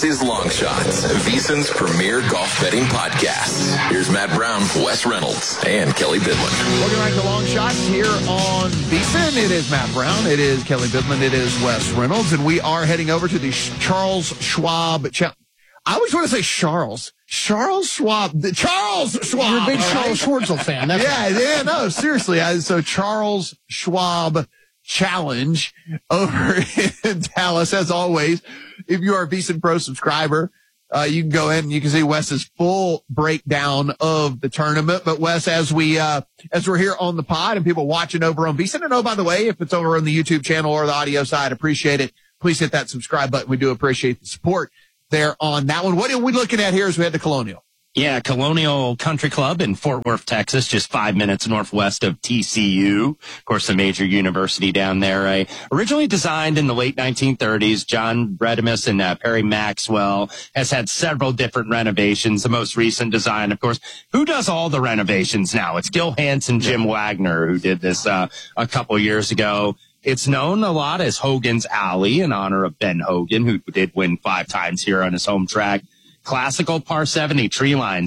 This is Long Shots, VSiN's premier golf betting podcast. Here's Matt Brown, Wes Reynolds, and Kelly Bidlin. Welcome back to Long Shots here on VSiN. It is Matt Brown. It is Kelly Bidlin. It is Wes Reynolds. And we are heading over to the Charles Schwab Challenge. I always want to say Charles. Charles Schwab. Charles Schwab. You're a big Charles Schwartzel fan. That's yeah, no, seriously. So Charles Schwab Challenge over in Dallas. As always, if you are a VSiN Pro subscriber, you can go in and you can see Wes's full breakdown of the tournament. But Wes, as we're here on the pod and people watching over on VSiN, and oh, by the way, if it's over on the YouTube channel or the audio side, appreciate it. Please hit that subscribe button. We do appreciate the support there on that one. What are we looking at here as we head to Colonial? Yeah, Colonial Country Club in Fort Worth, Texas, just 5 minutes northwest of TCU. Of course, a major university down there. Originally designed in the late 1930s, John Bredemus and Perry Maxwell has had several different renovations. The most recent design, of course, who does all the renovations now? It's Gil Hanse and Jim Wagner who did this a couple years ago. It's known a lot as Hogan's Alley in honor of Ben Hogan, who did win 5 times here on his home track. Classical par 70, tree line,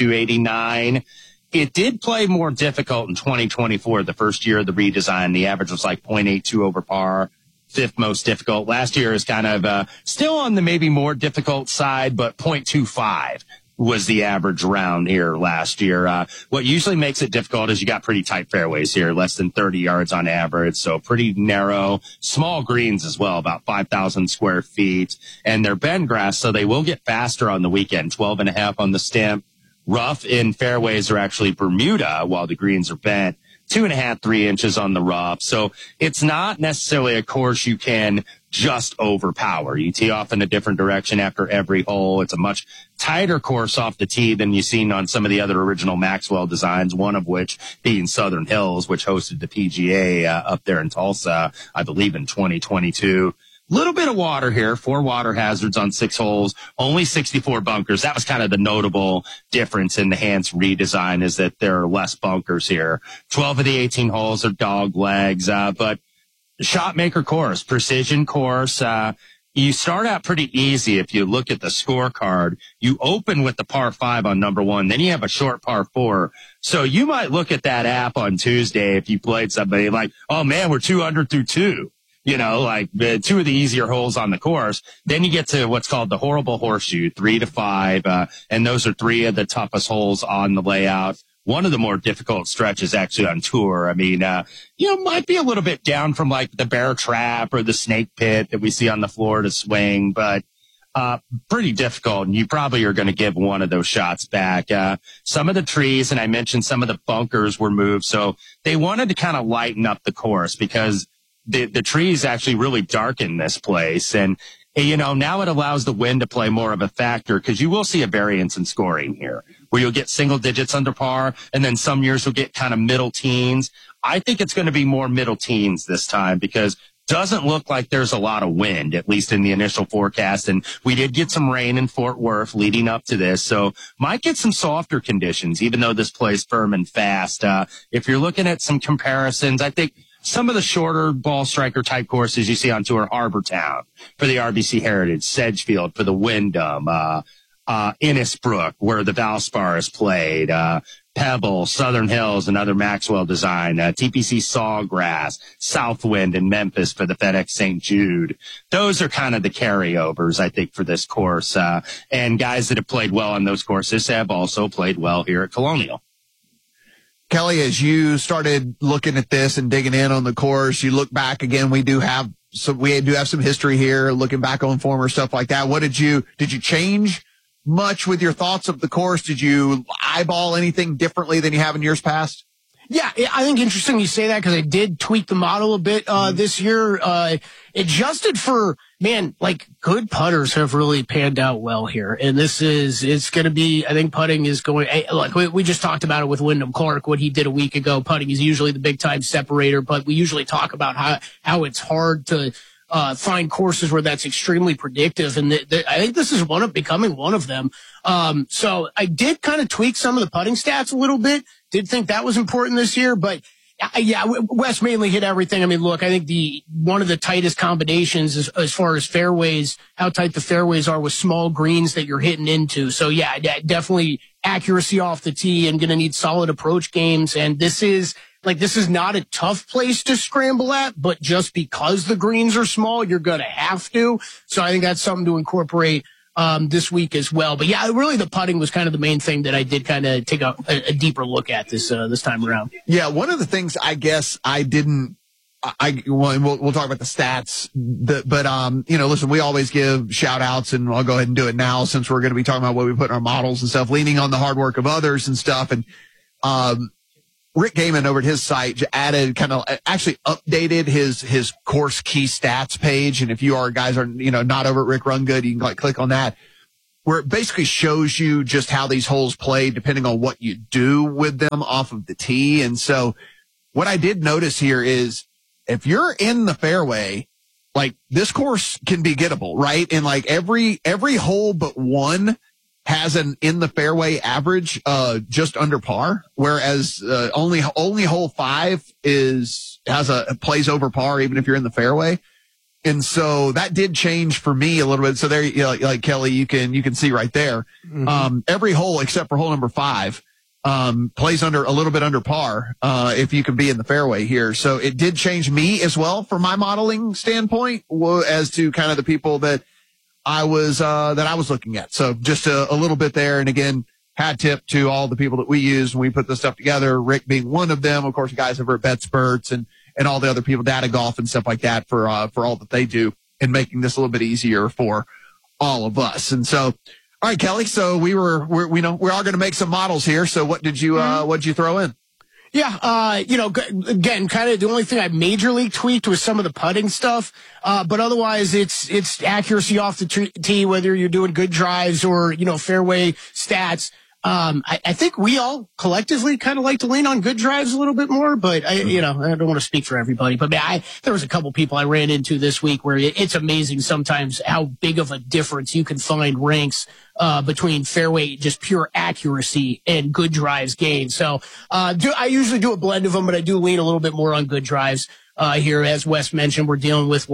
72.89. It did play more difficult in 2024, the first year of the redesign. The average was like 0.82 over par, 5th most difficult. Last year is kind of still on the maybe more difficult side, but 0.25 was the average round here last year. What usually makes it difficult is you got pretty tight fairways here, less than 30 yards on average. So pretty narrow, small greens as well, about 5,000 square feet. And they're bend grass, so they will get faster on the weekend, 12.5 on the stimp. Rough in fairways are actually Bermuda, while the greens are bent. 2.5, 3 inches on the rough. So it's not necessarily a course you can just overpower. You tee off in a different direction after every hole. It's a much tighter course off the tee than you've seen on some of the other original Maxwell designs, one of which being Southern Hills, which hosted the PGA up there in Tulsa, I believe in 2022. Little bit of water here, 4 water hazards on 6 holes, only 64 bunkers. That was kind of the notable difference in the Hanse redesign, is that there are less bunkers here. 12 of the 18 holes are dog legs, but shot maker course, precision course. You start out pretty easy if you look at the scorecard. You open with the par 5 on number 1, then you have a short par 4. So you might look at that app on Tuesday if you played somebody like, oh man, we're 2 under through 2. You know, like 2 of the easier holes on the course. Then you get to what's called the horrible horseshoe, 3 to 5. And those are 3 of the toughest holes on the layout. One of the more difficult stretches actually on tour. I mean, might be a little bit down from like the bear trap or the snake pit that we see on the Florida swing, but pretty difficult. And you probably are going to give one of those shots back. Some of the trees, and I mentioned some of the bunkers were moved. So they wanted to kind of lighten up the course because the trees actually really darken this place. And, now it allows the wind to play more of a factor because you will see a variance in scoring here where you'll get single digits under par. And then some years you'll get kind of middle teens. I think it's going to be more middle teens this time because doesn't look like there's a lot of wind, at least in the initial forecast. And we did get some rain in Fort Worth leading up to this. So might get some softer conditions, even though this plays firm and fast. If you're looking at some comparisons, I think some of the shorter ball striker type courses you see on tour, Harbor Town for the RBC Heritage, Sedgefield for the Wyndham, Innisbrook where the Valspar is played, Pebble, Southern Hills, another Maxwell design, TPC Sawgrass, Southwind and Memphis for the FedEx St. Jude. Those are kind of the carryovers, I think, for this course. And guys that have played well on those courses have also played well here at Colonial. Kelly, as you started looking at this and digging in on the course, you look back again. We do have some history here, looking back on former stuff like that. Did you change much with your thoughts of the course? Did you eyeball anything differently than you have in years past? Yeah, I think interesting you say that because I did tweak the model a bit this year. Adjusted for, good putters have really panned out well here. And it's going to be, I think putting is going, look, we just talked about it with Wyndham Clark, what he did a week ago. Putting is usually the big time separator, but we usually talk about how it's hard to find courses where that's extremely predictive. And I think this is becoming one of them. So I did kind of tweak some of the putting stats a little bit. Did think that was important this year, but Yeah, Wes mainly hit everything. I mean, look, I think one of the tightest combinations as far as fairways, how tight the fairways are with small greens that you're hitting into. So yeah, definitely accuracy off the tee and going to need solid approach games. And this is not a tough place to scramble at, but just because the greens are small, you're going to have to. So I think that's something to incorporate this week as well. But yeah, really the putting was kind of the main thing that I did kind of take a deeper look at this time around. Yeah. One of the things I guess I didn't, we'll talk about the stats, but listen, we always give shout outs, and I'll go ahead and do it now since we're going to be talking about what we put in our models and stuff, leaning on the hard work of others and stuff. And, Rick Gaiman over at his site added actually updated his course key stats page. And if you guys are, not over at Rick Run Good, you can click on that, where it basically shows you just how these holes play depending on what you do with them off of the tee. And so what I did notice here is if you're in the fairway, this course can be gettable, right? And every hole but one has an in the fairway average, just under par, whereas, only hole 5 plays over par, even if you're in the fairway. And so that did change for me a little bit. So there, like Kelly, you can see right there, every hole except for hole number 5, plays a little bit under par, if you can be in the fairway here. So it did change me as well from my modeling standpoint as to kind of the people that I was looking at. So just a little bit there. And again, hat tip to all the people that we use when we put this stuff together, Rick being one of them, of course, the guys over at BetSperts and all the other people, Data Golf and stuff like that for all that they do in making this a little bit easier for all of us. And so, all right, Kelly. So we are going to make some models here. So what did you throw in? Yeah, again, kind of the only thing I majorly tweaked was some of the putting stuff. But otherwise it's accuracy off the tee, whether you're doing good drives or, fairway stats. I think we all collectively kind of like to lean on good drives a little bit more, but I don't want to speak for everybody, but there was a couple people I ran into this week where it's amazing sometimes how big of a difference you can find ranks, between fairway, just pure accuracy and good drives gained. So, I usually do a blend of them, but I do lean a little bit more on good drives. Here, as Wes mentioned, we're dealing with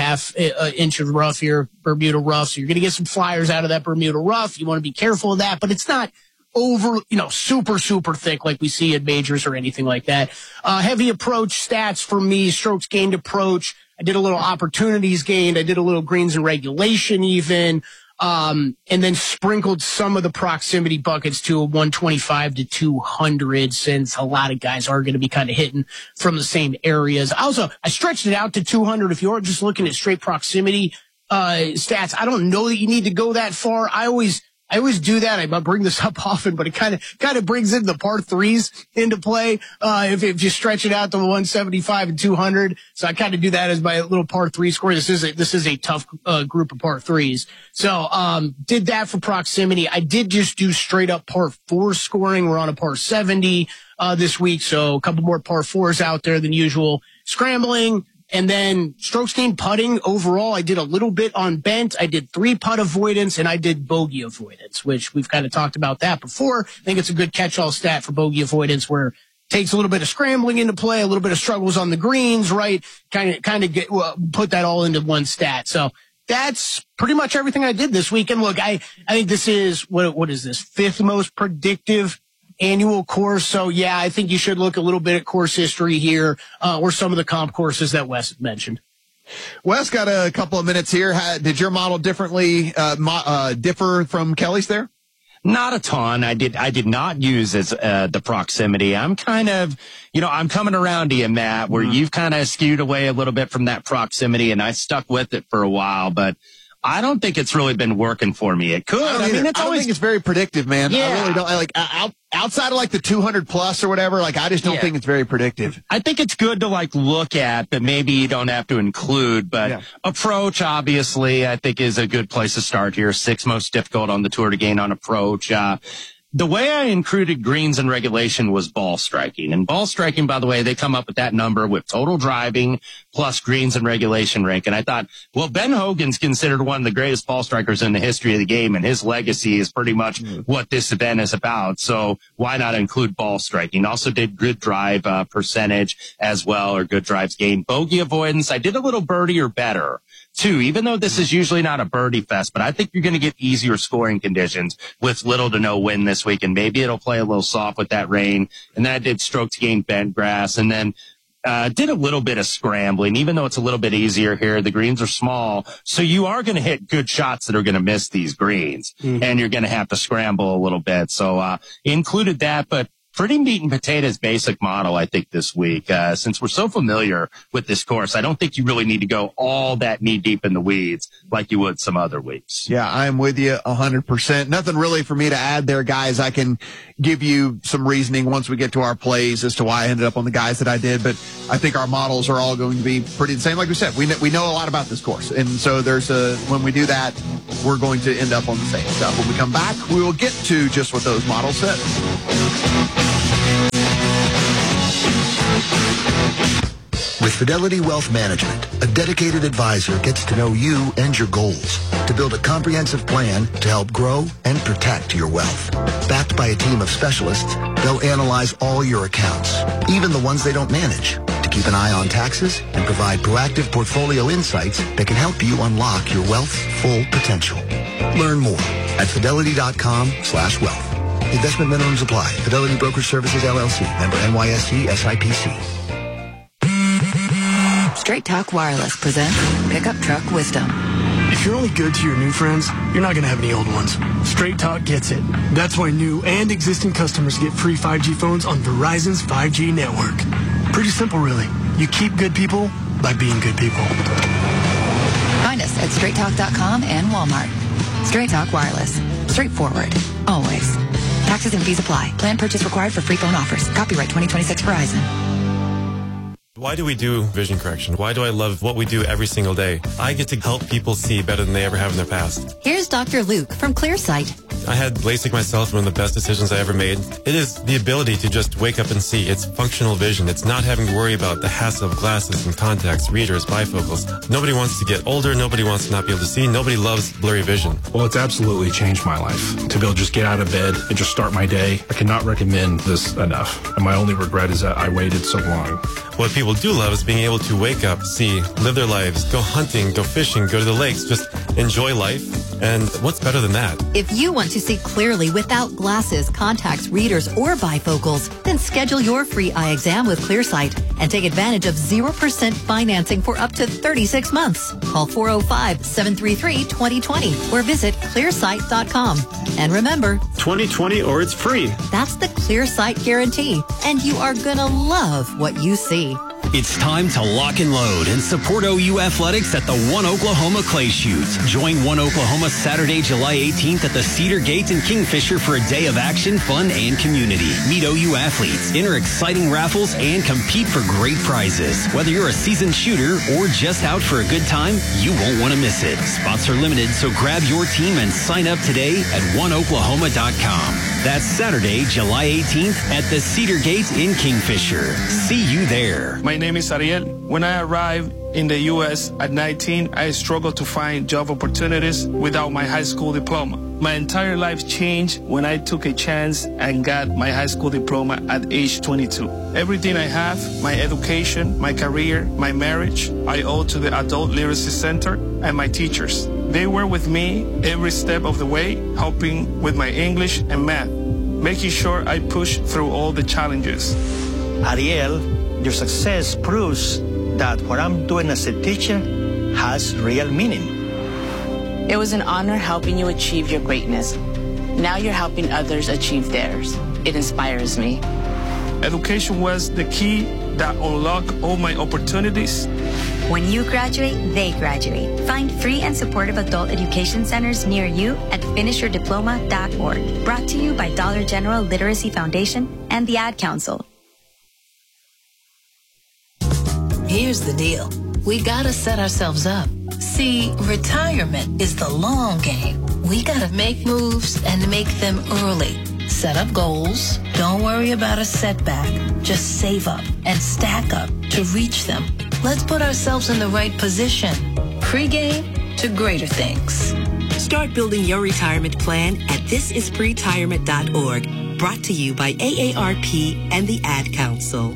2.5 inches rough here, Bermuda rough. So you're going to get some flyers out of that Bermuda rough. You want to be careful of that, but it's not over, super, super thick like we see at majors or anything like that. Heavy approach stats for me, strokes gained approach. I did a little opportunities gained. I did a little greens and regulation even. And then sprinkled some of the proximity buckets to a 125 to 200, since a lot of guys are going to be kind of hitting from the same areas. I stretched it out to 200. If you're just looking at straight proximity, stats, I don't know that you need to go that far. I always do that. I bring this up often, but it kind of brings in the par threes into play. If you stretch it out to 175 and 200. So I kind of do that as my little par 3 score. This is a tough, group of par threes. So, did that for proximity. I did just do straight up par 4 scoring. We're on a par 70, this week. So a couple more par 4s out there than usual. Scrambling. And then strokes gained putting overall, I did a little bit on bent. I did 3 putt avoidance and I did bogey avoidance, which we've kind of talked about that before. I think it's a good catch-all stat for bogey avoidance, where it takes a little bit of scrambling into play, a little bit of struggles on the greens, right? Kind of put that all into one stat. So that's pretty much everything I did this week. And look, I think this is, what is this? 5th most predictive annual course. So yeah, I think you should look a little bit at course history here, or some of the comp courses that Wes mentioned. Wes, got a couple of minutes here. Did your model differ from Kelly's there? Not a ton. I did not use the proximity. I'm kind of, I'm coming around to you, Matt, where you've kind of skewed away a little bit from that proximity, and I stuck with it for a while, but I don't think it's really been working for me. It could. I don't think it's very predictive, man. Yeah. I really don't. Outside of the 200 plus or whatever, I just don't think it's very predictive. I think it's good to look at, but maybe you don't have to include. But approach, obviously, I think is a good place to start here. 6th most difficult on the tour to gain on approach. The way I included greens in regulation was ball striking. And ball striking, by the way, they come up with that number with total driving plus greens in regulation rank. And I thought, well, Ben Hogan's considered one of the greatest ball strikers in the history of the game, and his legacy is pretty much what this event is about. So why not include ball striking? Also did good drive percentage as well, or good drives gained. Bogey avoidance, I did a little birdie or better too, even though this is usually not a birdie fest, but I think you're going to get easier scoring conditions with little to no wind this week, and maybe it'll play a little soft with that rain. And then I did stroke to gain bent grass, and then did a little bit of scrambling, even though it's a little bit easier here. The greens are small, so you are going to hit good shots that are going to miss these greens, and you're going to have to scramble a little bit. So included that, but pretty meat and potatoes basic model, I think, this week. Since we're so familiar with this course, I don't think you really need to go all that knee deep in the weeds like you would some other weeks. Yeah, I'm with you 100%. Nothing really for me to add there, guys. I can give you some reasoning once we get to our plays as to why I ended up on the guys that I did, but I think our models are all going to be pretty the same. Like we said, we know a lot about this course, and so when we do that, we're going to end up on the same stuff. When we come back, we will get to just what those models said. With Fidelity Wealth Management, a dedicated advisor gets to know you and your goals to build a comprehensive plan to help grow and protect your wealth. Backed by a team of specialists, they'll analyze all your accounts, even the ones they don't manage, to keep an eye on taxes and provide proactive portfolio insights that can help you unlock your wealth's full potential. Learn more at fidelity.com/wealth. Investment minimums apply. Fidelity Brokerage Services, LLC. Member NYSE SIPC. Straight Talk Wireless presents Pickup Truck Wisdom. If you're only good to your new friends, you're not going to have any old ones. Straight Talk gets it. That's why new and existing customers get free 5G phones on Verizon's 5G network. Pretty simple, really. You keep good people by being good people. Find us at straighttalk.com and Walmart. Straight Talk Wireless. Straightforward. Always. Taxes and fees apply. Plan purchase required for free phone offers. Copyright 2026 Verizon. Why do we do vision correction? Why do I love what we do every single day? I get to help people see better than they ever have in their past. Here's Dr. Luke from Clearsight. I had LASIK myself, one of the best decisions I ever made. It is the ability to just wake up and see. It's functional vision. It's not having to worry about the hassle of glasses and contacts, readers, bifocals. Nobody wants to get older. Nobody wants to not be able to see. Nobody loves blurry vision. Well, it's absolutely changed my life. To be able to just get out of bed and just start my day, I cannot recommend this enough. And my only regret is that I waited so long. What people do love is being able to wake up, see, live their lives, go hunting, go fishing, go to the lakes, just enjoy life. And what's better than that? If you want to see clearly without glasses, contacts, readers, or bifocals, then schedule your free eye exam with Clearsight and take advantage of 0% financing for up to 36 months. Call 405-733-2020 or visit clearsight.com. And remember, 2020 or it's free. That's the Clearsight guarantee, and you are gonna love what you see. It's time to lock and load and support OU Athletics at the One Oklahoma Clay Shoots. Join One Oklahoma Saturday, July 18th at the Cedar Gate in Kingfisher for a day of action, fun, and community. Meet OU athletes, enter exciting raffles, and compete for great prizes. Whether you're a seasoned shooter or just out for a good time, you won't want to miss it. Spots are limited, so grab your team and sign up today at oneoklahoma.com. That's Saturday, July 18th at the Cedar Gate in Kingfisher. See you there. My name is Ariel. When I arrived in the U.S. at 19, I struggled to find job opportunities without my high school diploma. My entire life changed when I took a chance and got my high school diploma at age 22. Everything I have, my education, my career, my marriage, I owe to the Adult Literacy Center and my teachers. They were with me every step of the way, helping with my English and math, making sure I push through all the challenges. Ariel, your success proves that what I'm doing as a teacher has real meaning. It was an honor helping you achieve your greatness. Now you're helping others achieve theirs. It inspires me. Education was the key that unlocked all my opportunities. When you graduate, they graduate. Find free and supportive adult education centers near you at finishyourdiploma.org. Brought to you by Dollar General Literacy Foundation and the Ad Council. Here's the deal. We gotta set ourselves up. See, retirement is the long game. We gotta make moves and make them early. Set up goals. Don't worry about a setback. Just save up and stack up to reach them. Let's put ourselves in the right position. Pre-game to greater things. Start building your retirement plan at thisispretirement.org. Brought to you by AARP and the Ad Council.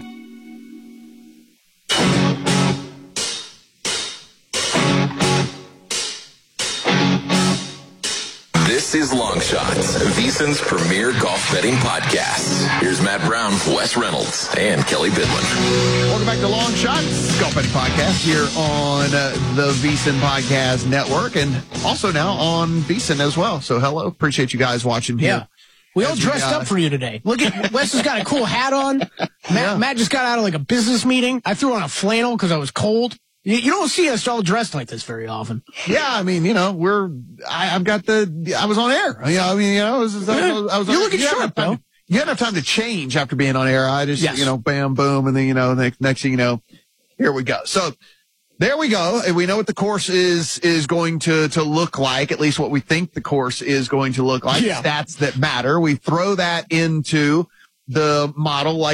This is Long Shots, VSiN's premier golf betting podcast. Here's Matt Brown, Wes Reynolds, and Kelly Bidlin. Welcome back to Long Shots, golf betting podcast here on the VSiN Podcast Network, and also now on VSiN as well. So hello, appreciate you guys watching here. Yeah. We all dressed up for you today. Look at Wes has got a cool hat on. Matt just got out of like a business meeting. I threw on a flannel because I was cold. You don't see us all dressed like this very often. Yeah, I mean, I was on air. I was You're looking sharp, though. You had enough time to change after being on air. I just, bam, boom, and then, next thing you know, here we go. So there we go. And we know what the course is going to look like, at least what we think the course is going to look like. Yeah. Stats that matter. We throw that into the model like